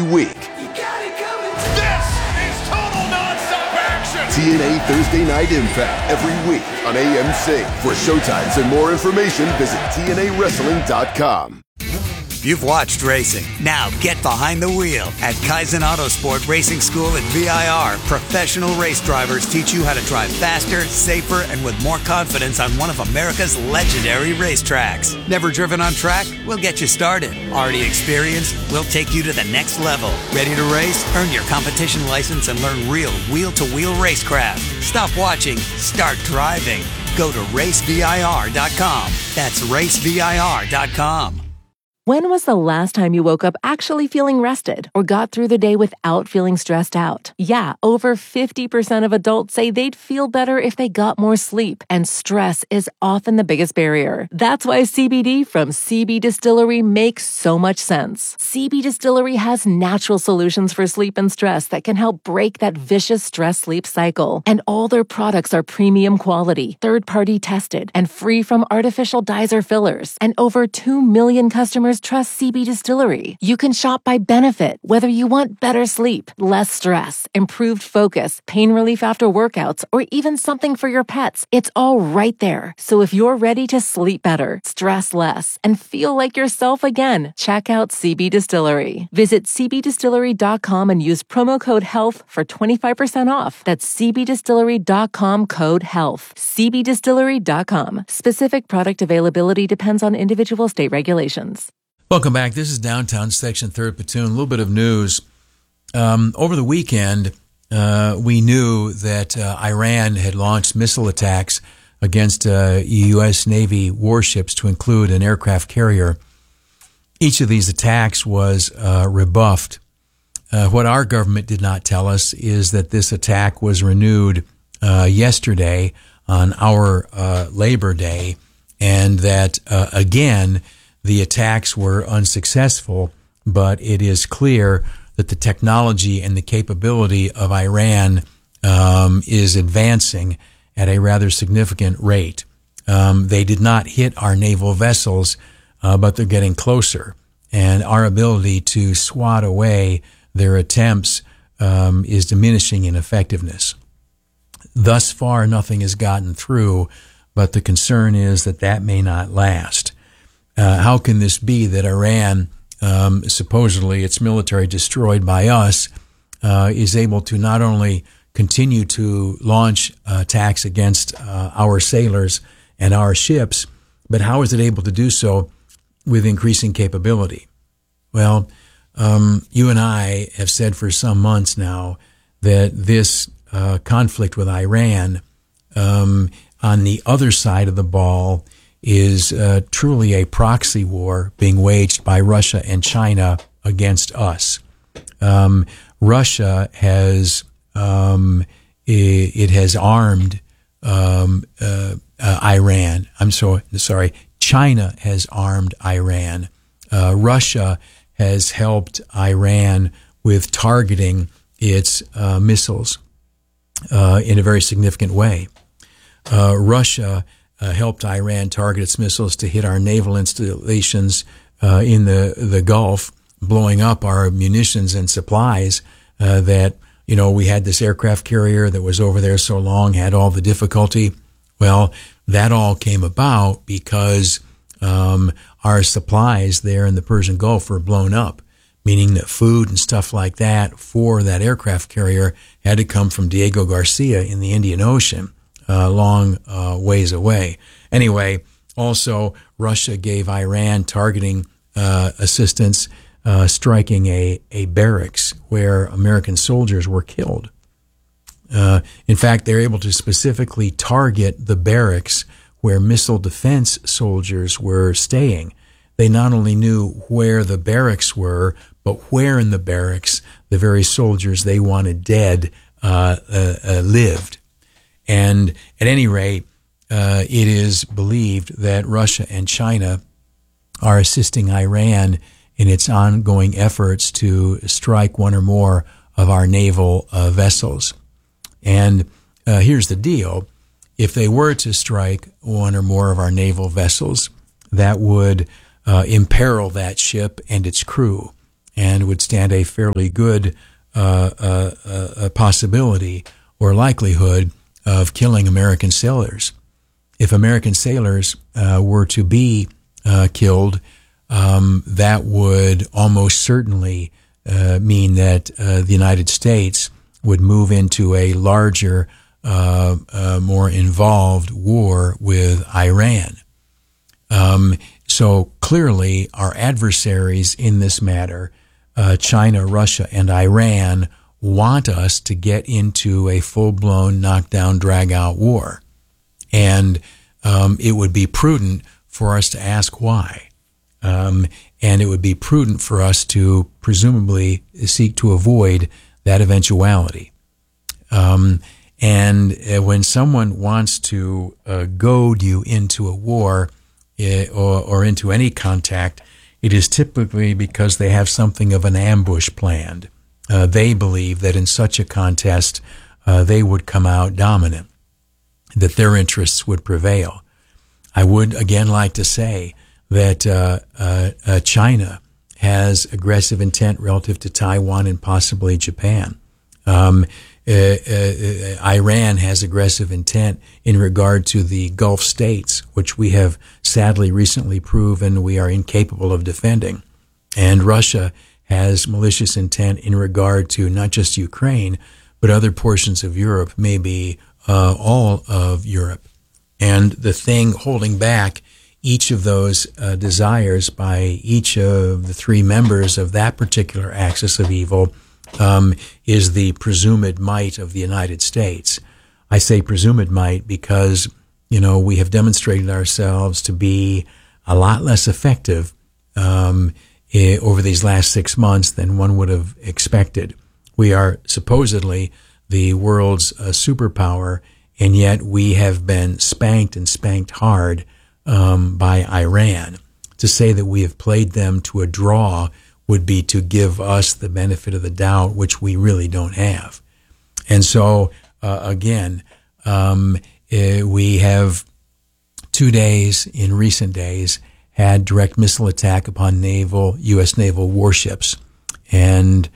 week. This is total nonstop action! TNA Thursday Night Impact every week on AMC. For showtimes and more information, visit TNAWrestling.com. You've watched racing. Now get behind the wheel. At Kaizen Autosport Racing School at VIR, professional race drivers teach you how to drive faster, safer, and with more confidence on one of America's legendary racetracks. Never driven on track? We'll get you started. Already experienced? We'll take you to the next level. Ready to race? Earn your competition license and learn real wheel-to-wheel racecraft. Stop watching. Start driving. Go to racevir.com. That's racevir.com. When was the last time you woke up actually feeling rested or got through the day without feeling stressed out? Yeah, over 50% of adults say they'd feel better if they got more sleep, and stress is often the biggest barrier. That's why CBD from CB Distillery makes so much sense. CB Distillery has natural solutions for sleep and stress that can help break that vicious stress-sleep cycle. And all their products are premium quality, third-party tested, and free from artificial dyes or fillers. And over 2 million customers trust CB Distillery. You can shop by benefit, whether you want better sleep, less stress, improved focus, pain relief after workouts, or even something for your pets. It's all right there. So if you're ready to sleep better, stress less, and feel like yourself again, check out CB Distillery. Visit cbdistillery.com and use promo code HEALTH for 25% off. That's cbdistillery.com, code HEALTH. cbdistillery.com. Specific product availability depends on individual state regulations. Welcome back. This is Downtown Section 3rd Platoon. A little bit of news. Over the weekend, we knew that Iran had launched missile attacks against U.S. Navy warships, to include an aircraft carrier. Each of these attacks was rebuffed. What our government did not tell us is that this attack was renewed yesterday on our Labor Day, and that, again, the attacks were unsuccessful, but it is clear that the technology and the capability of Iran is advancing at a rather significant rate. They did not hit our naval vessels, but they're getting closer. And our ability to swat away their attempts is diminishing in effectiveness. Thus far, nothing has gotten through, but the concern is that that may not last. How can this be that Iran, supposedly its military destroyed by us, is able to not only continue to launch attacks against our sailors and our ships, but how is it able to do so with increasing capability? Well, you and I have said for some months now that this conflict with Iran on the other side of the ball is truly a proxy war being waged by Russia and China against us. Russia has it has armed Iran. China has armed Iran. Russia has helped Iran with targeting its missiles in a very significant way. Russia helped Iran target its missiles to hit our naval installations in the Gulf, blowing up our munitions and supplies that, we had this aircraft carrier that was over there so long, had all the difficulty. Well, that all came about because our supplies there in the Persian Gulf were blown up, meaning that food and stuff like that for that aircraft carrier had to come from Diego Garcia in the Indian Ocean, long ways away. Anyway, also, Russia gave Iran targeting assistance, striking a barracks where American soldiers were killed. In fact, they're able to specifically target the barracks where missile defense soldiers were staying. They not only knew where the barracks were, but where in the barracks the very soldiers they wanted dead lived. And at any rate, it is believed that Russia and China are assisting Iran in its ongoing efforts to strike one or more of our naval vessels. And here's the deal. If they were to strike one or more of our naval vessels, that would imperil that ship and its crew. and would stand a fairly good possibility or likelihood of killing American sailors. If American sailors were to be killed, that would almost certainly mean that the United States would move into a larger, more involved war with Iran. So clearly our adversaries in this matter, China, Russia, and Iran, want us to get into a full-blown knockdown, drag-out war. And it would be prudent for us to ask why. And it would be prudent for us to presumably seek to avoid that eventuality. And when someone wants to goad you into a war or into any contact, it is typically because they have something of an ambush planned. They believe that in such a contest, they would come out dominant, that their interests would prevail. I would again like to say that China has aggressive intent relative to Taiwan and possibly Japan. Iran has aggressive intent in regard to the Gulf states, which we have sadly recently proven we are incapable of defending. And Russia has malicious intent in regard to not just Ukraine, but other portions of Europe, maybe all of Europe. And the thing holding back each of those desires by each of the three members of that particular axis of evil is the presumed might of the United States. I say presumed might because, we have demonstrated ourselves to be a lot less effective over these last 6 months than one would have expected. We are supposedly the world's superpower, and yet we have been spanked and spanked hard by Iran. To say that we have played them to a draw would be to give us the benefit of the doubt, which we really don't have. And so, again, we have 2 days in recent days had direct missile attack upon U.S. naval warships. And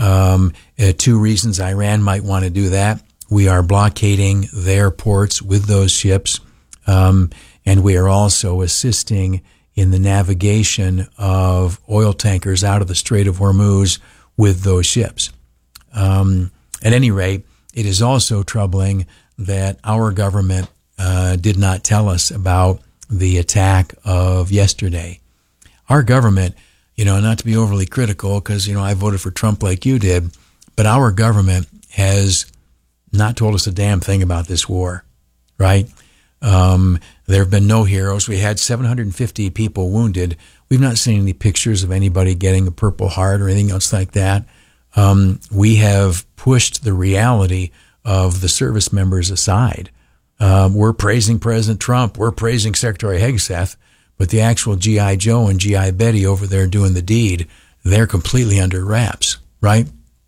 2 reasons Iran might want to do that. We are blockading their ports with those ships, and we are also assisting in the navigation of oil tankers out of the Strait of Hormuz with those ships. At any rate, it is also troubling that our government did not tell us about the attack of yesterday. Our government, not to be overly critical, because, I voted for Trump like you did, but our government has not told us a damn thing about this war, right? There have been no heroes. We had 750 people wounded. We've not seen any pictures of anybody getting a Purple Heart or anything else like that. We have pushed the reality of the service members aside. We're praising President Trump. We're praising Secretary Hegseth, but the actual G.I. Joe and G.I. Betty over there doing the deed, they're completely under wraps, right?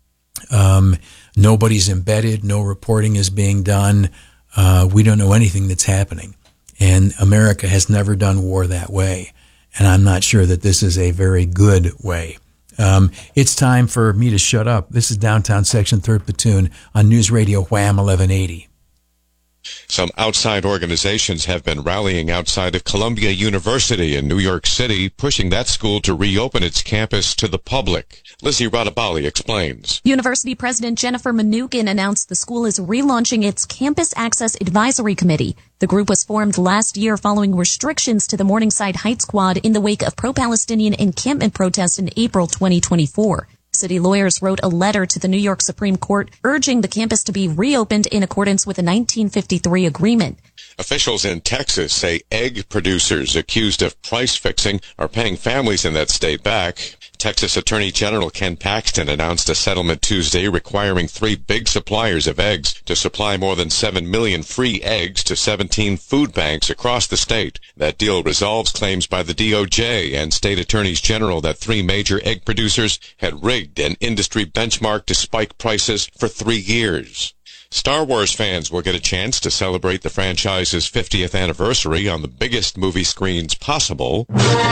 Nobody's embedded. No reporting is being done. We don't know anything that's happening. And America has never done war that way. And I'm not sure that this is a very good way. It's time for me to shut up. This is Downtown Section 3rd Platoon on News Radio Wham 1180. Some outside organizations have been rallying outside of Columbia University in New York City, pushing that school to reopen its campus to the public. Lizzie Radabali explains. University President Jennifer Mnookin announced the school is relaunching its Campus Access Advisory Committee. The group was formed last year following restrictions to the Morningside Heights Squad in the wake of pro-Palestinian encampment protests in April 2024. City lawyers wrote a letter to the New York Supreme Court urging the campus to be reopened in accordance with the 1953 agreement. Officials in Texas say egg producers accused of price fixing are paying families in that state back. Texas Attorney General Ken Paxton announced a settlement Tuesday requiring 3 big suppliers of eggs to supply more than 7 million free eggs to 17 food banks across the state. That deal resolves claims by the DOJ and state attorneys general that 3 major egg producers had rigged an industry benchmark to spike prices for 3 years. Star Wars fans will get a chance to celebrate the franchise's 50th anniversary on the biggest movie screens possible.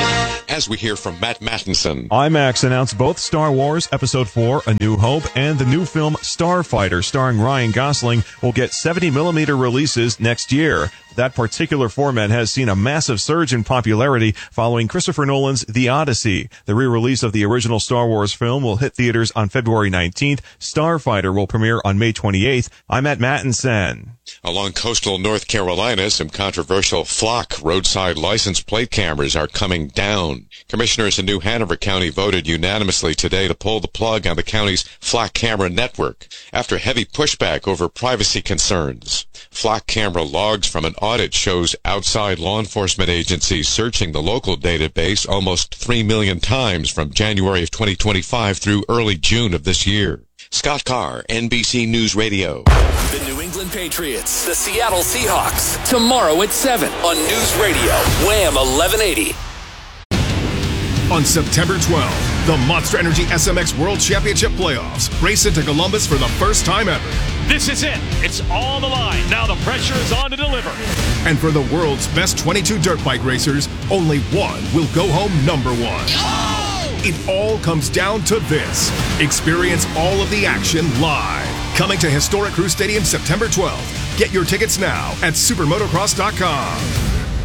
as we hear from Matt Mattinson. IMAX announced both Star Wars Episode 4, A New Hope, and the new film Starfighter, starring Ryan Gosling, will get 70mm releases next year. That particular format has seen a massive surge in popularity following Christopher Nolan's The Odyssey. The re-release of the original Star Wars film will hit theaters on February 19th. Starfighter will premiere on May 28th. I'm Matt Mattinson. Along coastal North Carolina, some controversial flock roadside license plate cameras are coming down. Commissioners in New Hanover County voted unanimously today to pull the plug on the county's flock camera network after heavy pushback over privacy concerns. Flock camera logs from an audit shows outside law enforcement agencies searching the local database almost 3 million times from January of 2025 through early June of this year. Scott Carr, NBC News Radio. The New England Patriots, the Seattle Seahawks, tomorrow at 7 on News Radio, Wham 1180. On September 12th, the Monster Energy SMX World Championship Playoffs race into Columbus for the first time ever. This is it. It's on the line. Now the pressure is on to deliver. And for the world's best 22 dirt bike racers, only one will go home number one. Oh! It all comes down to this. Experience all of the action live. Coming to Historic Crew Stadium September 12th. Get your tickets now at supermotocross.com.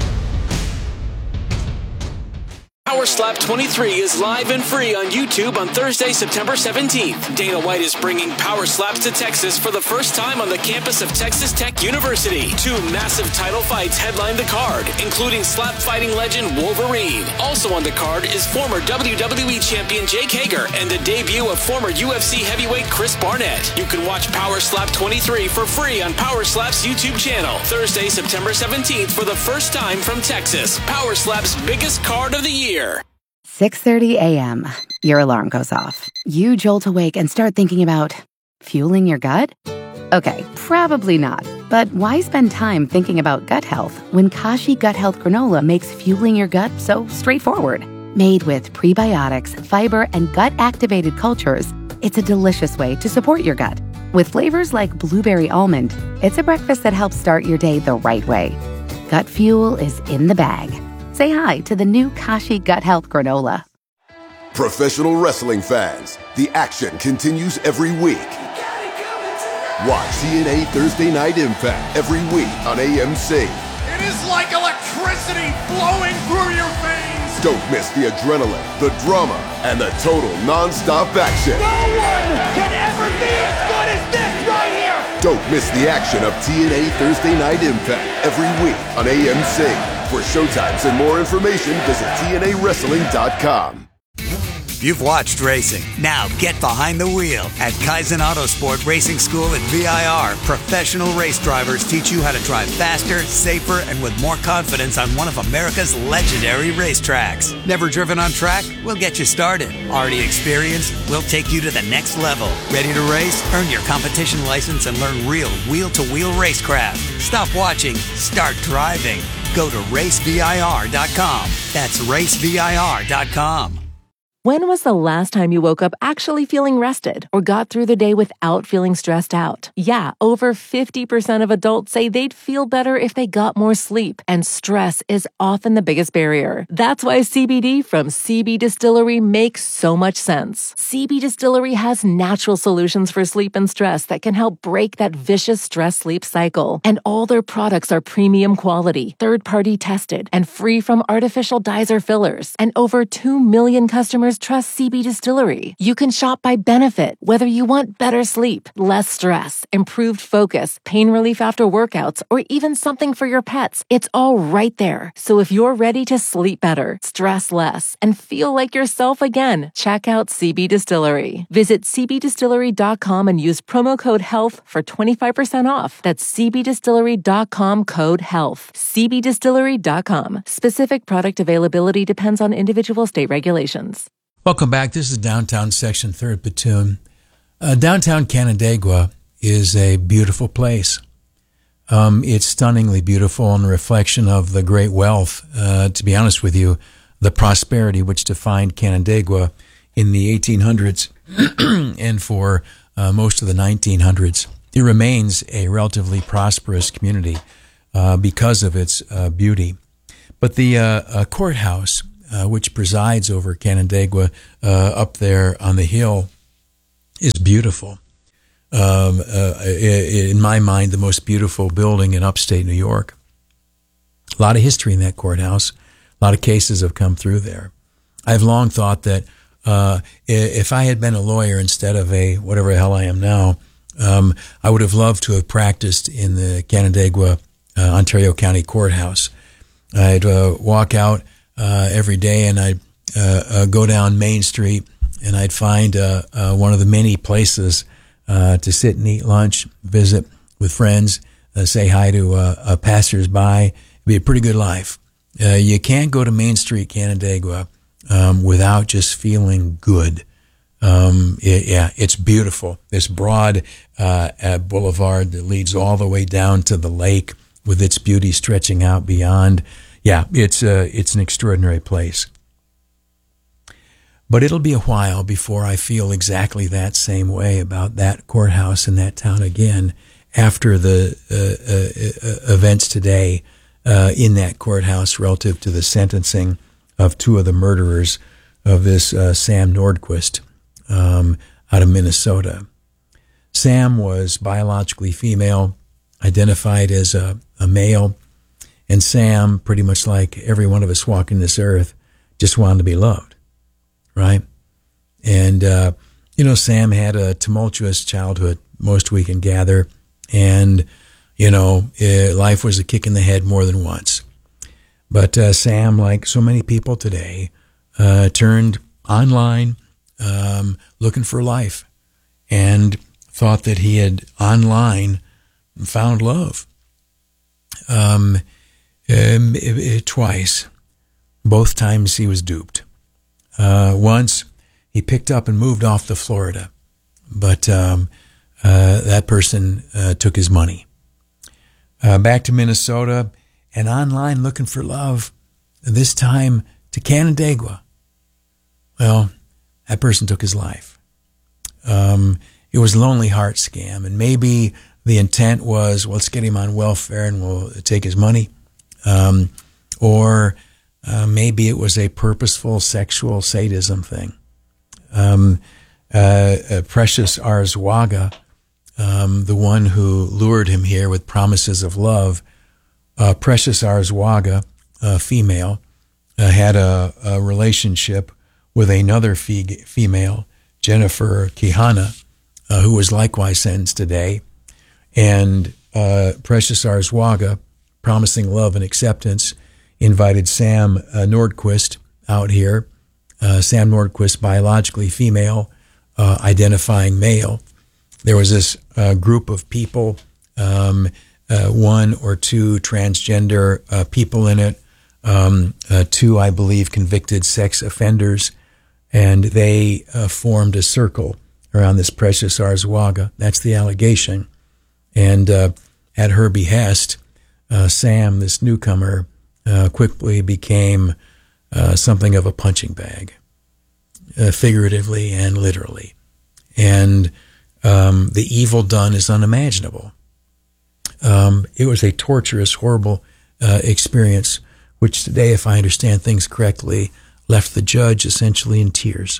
Power Slap 23 is live and free on YouTube on Thursday, September 17th. Dana White is bringing Power Slaps to Texas for the first time on the campus of Texas Tech University. 2 massive title fights headline the card, including slap fighting legend Wolverine. Also on the card is former WWE champion Jake Hager and the debut of former UFC heavyweight Chris Barnett. You can watch Power Slap 23 for free on Power Slap's YouTube channel. Thursday, September 17th for the first time from Texas. Power Slap's biggest card of the year. 6:30 a.m. Your alarm goes off. You jolt awake and start thinking about fueling your gut? Okay, probably not. But why spend time thinking about gut health when Kashi Gut Health Granola makes fueling your gut so straightforward? Made with prebiotics, fiber, and gut-activated cultures, it's a delicious way to support your gut. With flavors like blueberry almond, it's a breakfast that helps start your day the right way. Gut fuel is in the bag. Say hi to the new Kashi Gut Health Granola. Professional wrestling fans, the action continues every week. Watch TNA Thursday Night Impact every week on AMC. It is like electricity flowing through your veins. Don't miss the adrenaline, the drama, and the total non-stop action. No one can ever be as good as this right here. Don't miss the action of TNA Thursday Night Impact every week on AMC. For showtimes and more information, visit TNAWrestling.com. You've watched racing. Now get behind the wheel. At Kaizen Autosport Racing School at VIR, professional race drivers teach you how to drive faster, safer, and with more confidence on one of America's legendary racetracks. Never driven on track? We'll get you started. Already experienced? We'll take you to the next level. Ready to race? Earn your competition license and learn real wheel-to-wheel racecraft. Stop watching. Start driving. Go to racevir.com. That's racevir.com. When was the last time you woke up actually feeling rested or got through the day without feeling stressed out? Yeah, over 50% of adults say they'd feel better if they got more sleep, and stress is often the biggest barrier. That's why CBD from CB Distillery makes so much sense. CB Distillery has natural solutions for sleep and stress that can help break that vicious stress-sleep cycle. And all their products are premium quality, third-party tested, and free from artificial dyes or fillers. And over 2 million customers trust CB Distillery. You can shop by benefit, whether you want better sleep, less stress, improved focus, pain relief after workouts, or even something for your pets. It's all right there. So if you're ready to sleep better, stress less, and feel like yourself again, check out CB Distillery. Visit cbdistillery.com and use promo code HEALTH for 25% off. That's cbdistillery.com code HEALTH. cbdistillery.com. Specific product availability depends on individual state regulations. Welcome back. This is Downtown Section 3rd Platoon. Downtown Canandaigua is a beautiful place. It's stunningly beautiful and a reflection of the great wealth, to be honest with you, the prosperity which defined Canandaigua in the 1800s and for most of the 1900s. It remains a relatively prosperous community because of its beauty. But the courthouse which presides over Canandaigua up there on the hill, is beautiful. In my mind, the most beautiful building in upstate New York. A lot of history in that courthouse. A lot of cases have come through there. I've long thought that if I had been a lawyer instead of a whatever the hell I am now, I would have loved to have practiced in the Canandaigua, Ontario County Courthouse. I'd walk out every day and I'd go down Main Street and I'd find one of the many places to sit and eat lunch, visit with friends, say hi to passers-by. It'd be a pretty good life. You can't go to Main Street, Canandaigua, without just feeling good. It's beautiful. This broad boulevard that leads all the way down to the lake with its beauty stretching out beyond. Yeah, it's an extraordinary place. But it'll be a while before I feel exactly that same way about that courthouse in that town again after the events today in that courthouse relative to the sentencing of two of the murderers of this Sam Nordquist out of Minnesota. Sam was biologically female, identified as a male, and Sam, pretty much like every one of us walking this earth, just wanted to be loved. Right? And, Sam had a tumultuous childhood, most we can gather. And, life was a kick in the head more than once. But Sam, like so many people today, turned online looking for life and thought that he had online found love. Twice. Both times he was duped. Once he picked up and moved off to Florida, but that person took his money. Back to Minnesota and online looking for love, this time to Canandaigua. Well, that person took his life. It was a lonely heart scam, and maybe the intent was, well, let's get him on welfare and we'll take his money. Or maybe it was a purposeful sexual sadism thing. Precious Arzwaga, the one who lured him here with promises of love, Precious Arzwaga, female, had a relationship with another female, Jennifer Kihana, who was likewise sentenced today. And Precious Arzwaga, promising love and acceptance, invited Sam Nordquist out here. Sam Nordquist, biologically female, identifying male. There was this group of people, one or two transgender people in it, two, I believe, convicted sex offenders, and they formed a circle around this Precious Arzwaga. That's the allegation. And at her behest, Sam, this newcomer, quickly became something of a punching bag, figuratively and literally. And the evil done is unimaginable. It was a torturous, horrible experience, which today, if I understand things correctly, left the judge essentially in tears.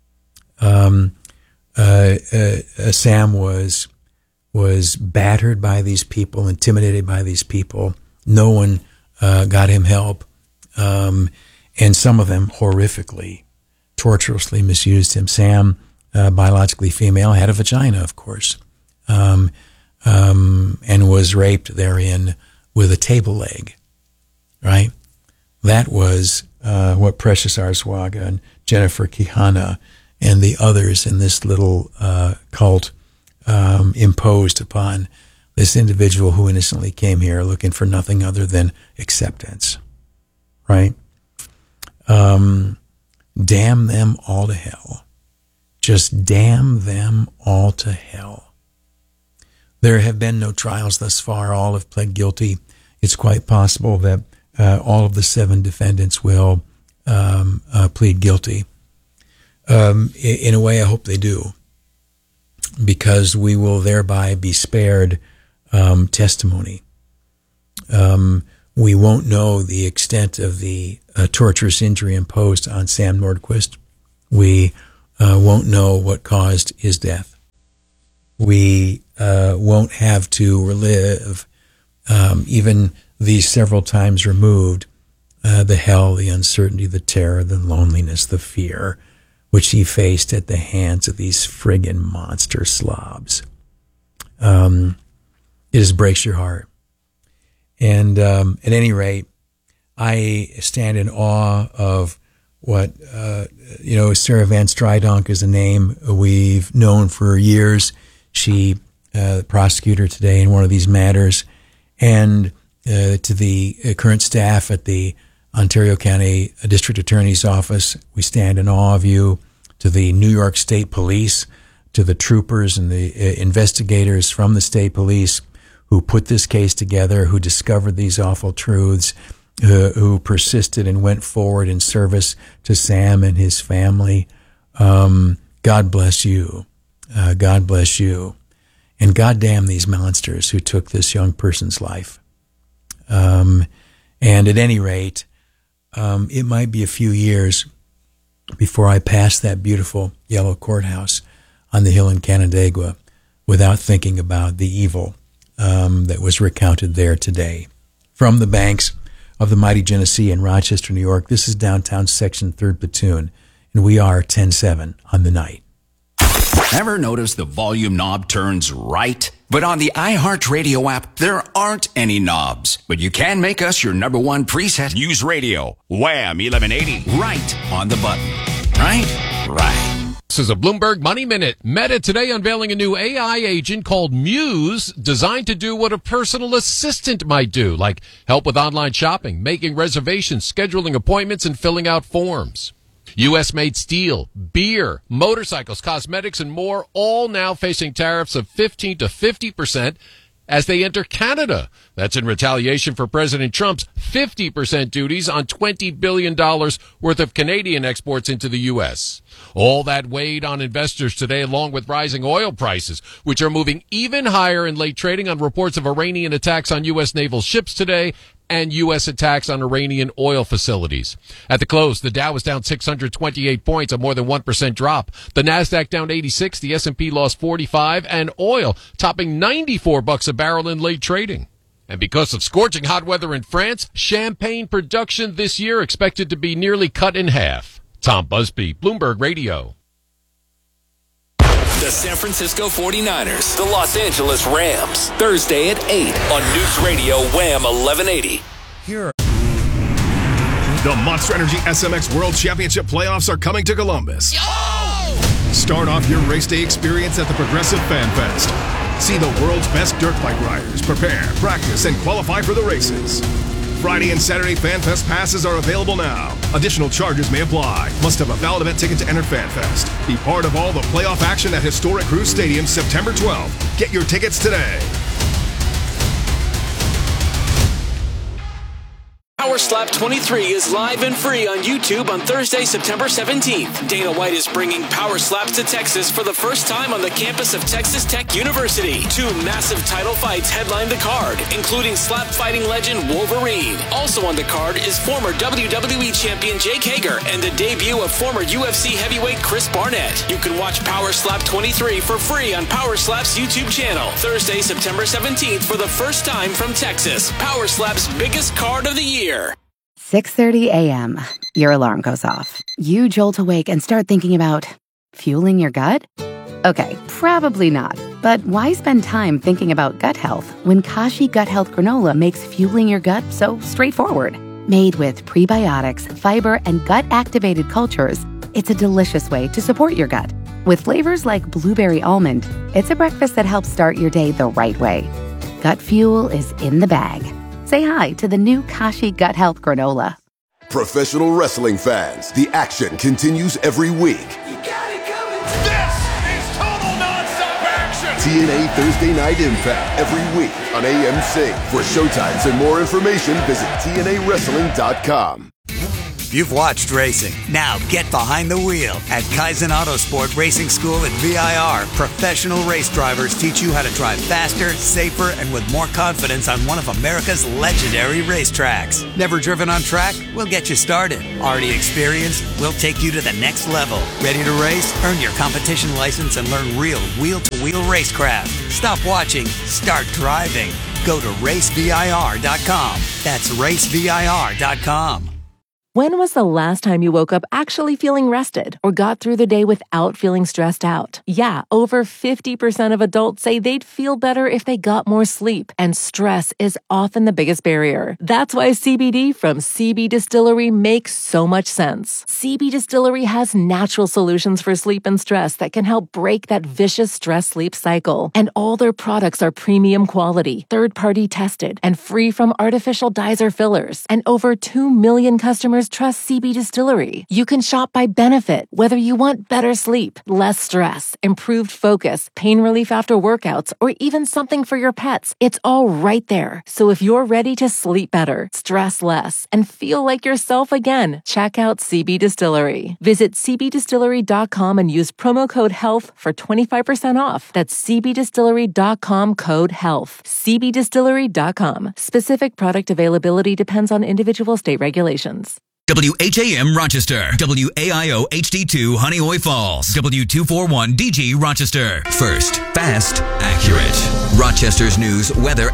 Sam was battered by these people, intimidated by these people. No one got him help, and some of them horrifically, torturously misused him. Sam, biologically female, had a vagina, of course, and was raped therein with a table leg, right? That was what Precious Arzwaga and Jennifer Kihana and the others in this little cult imposed upon this individual who innocently came here looking for nothing other than acceptance, right? Damn them all to hell. Just damn them all to hell. There have been no trials thus far. All have pled guilty. It's quite possible that all of the 7 defendants will plead guilty. In a way, I hope they do, because we will thereby be spared testimony. We won't know the extent of the torturous injury imposed on Sam Nordquist. We won't know what caused his death. We won't have to relive, even these several times removed, the hell, the uncertainty, the terror, the loneliness, the fear, which he faced at the hands of these friggin' monster slobs. It just breaks your heart. And at any rate, I stand in awe of what, Sarah Van Strydonk is a name we've known for years. She, the prosecutor today in one of these matters, and to the current staff at the Ontario County District Attorney's Office, we stand in awe of you. To the New York State Police, to the troopers and the investigators from the state police who put this case together, who discovered these awful truths, who persisted and went forward in service to Sam and his family. God bless you. God bless you. And goddamn these monsters who took this young person's life. And at any rate, it might be a few years before I pass that beautiful yellow courthouse on the hill in Canandaigua without thinking about the evil that was recounted there today. From the banks of the mighty Genesee in Rochester, New York, this is Downtown Section 3rd Platoon, and we are 10-7 on the night. Ever notice the volume knob turns right? But on the iHeartRadio app, there aren't any knobs. But you can make us your number one preset. News Radio, Wham 1180. Right on the button. Right? Right. This is a Bloomberg Money Minute. Meta today unveiling a new AI agent called Muse, designed to do what a personal assistant might do, like help with online shopping, making reservations, scheduling appointments, and filling out forms. U.S.-made steel, beer, motorcycles, cosmetics, and more, all now facing tariffs of 15 to 50% as they enter Canada. That's in retaliation for President Trump's 50% duties on $20 billion worth of Canadian exports into the U.S. All that weighed on investors today, along with rising oil prices, which are moving even higher in late trading on reports of Iranian attacks on U.S. naval ships today and U.S. attacks on Iranian oil facilities. At the close, the Dow was down 628 points, a more than 1% drop. The Nasdaq down 86, the S&P lost 45, and oil topping $94 a barrel in late trading. And because of scorching hot weather in France, champagne production this year expected to be nearly cut in half. Tom Busby, Bloomberg Radio. The San Francisco 49ers, the Los Angeles Rams, Thursday at 8 on News Radio Wham 1180. Here. The Monster Energy SMX World Championship playoffs are coming to Columbus. Start off your race day experience at the Progressive Fan Fest. See the world's best dirt bike riders prepare, practice, and qualify for the races. Friday and Saturday FanFest passes are available now. Additional charges may apply. Must have a valid event ticket to enter FanFest. Be part of all the playoff action at historic Cruise Stadium September 12th. Get your tickets today. Power Slap 23 is live and free on YouTube on Thursday, September 17th. Dana White is bringing Power Slaps to Texas for the first time on the campus of Texas Tech University. 2 massive title fights headline the card, including slap fighting legend Wolverine. Also on the card is former WWE champion Jake Hager and the debut of former UFC heavyweight Chris Barnett. You can watch Power Slap 23 for free on Power Slap's YouTube channel. Thursday, September 17th for the first time from Texas. Power Slap's biggest card of the year. 6:30 a.m. Your alarm goes off. You jolt awake and start thinking about fueling your gut? Okay, probably not. But why spend time thinking about gut health when Kashi Gut Health Granola makes fueling your gut so straightforward? Made with prebiotics, fiber, and gut-activated cultures, it's a delicious way to support your gut. With flavors like blueberry almond, it's a breakfast that helps start your day the right way. Gut fuel is in the bag. Say hi to the new Kashi Gut Health Granola. Professional wrestling fans, the action continues every week. This is total nonstop action. TNA Thursday Night Impact every week on AMC. For showtimes and more information, visit TNAWrestling.com. You've watched racing. Now get behind the wheel. At Kaizen Autosport Racing School at VIR, professional race drivers teach you how to drive faster, safer, and with more confidence on one of America's legendary racetracks. Never driven on track? We'll get you started. Already experienced? We'll take you to the next level. Ready to race? Earn your competition license and learn real wheel-to-wheel racecraft. Stop watching. Start driving. Go to racevir.com. That's racevir.com. When was the last time you woke up actually feeling rested or got through the day without feeling stressed out? Yeah, over 50% of adults say they'd feel better if they got more sleep, and stress is often the biggest barrier. That's why CBD from CB Distillery makes so much sense. CB Distillery has natural solutions for sleep and stress that can help break that vicious stress-sleep cycle. And all their products are premium quality, third-party tested, and free from artificial dyes or fillers. And over 2 million customers trust CB Distillery. You can shop by benefit, whether you want better sleep, less stress, improved focus, pain relief after workouts, or even something for your pets. It's all right there. So if you're ready to sleep better, stress less, and feel like yourself again, check out CB Distillery. Visit cbdistillery.com and use promo code HEALTH for 25% off. That's cbdistillery.com code HEALTH. cbdistillery.com. Specific product availability depends on individual state regulations. WHAM Rochester, WAIO HD2 Honeoye Falls, W241DG Rochester. First, fast, accurate. Rochester's news, weather,